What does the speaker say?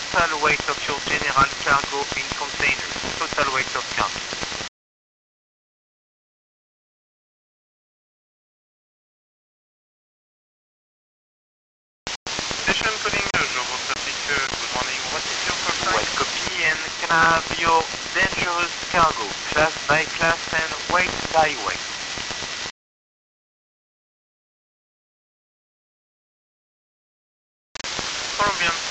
total weight of your general cargo in containers. Total weight of cargo. Station calling Eurotraffic, good morning. What is your call sign? Well, copy, and can I have your dangerous cargo, class by class and weight by weight? Colombian